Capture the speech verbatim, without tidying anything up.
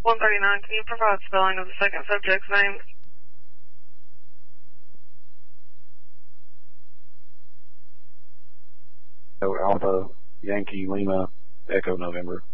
one thirty-nine, can you provide spelling of the second subject's name? Alpha, Yankee, Lima, Echo, November.